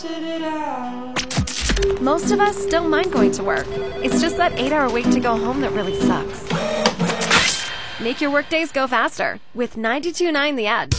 Most of us don't mind going to work. It's just that 8-hour wait to go home that really sucks. Make your workdays go faster with 92.9 The Edge.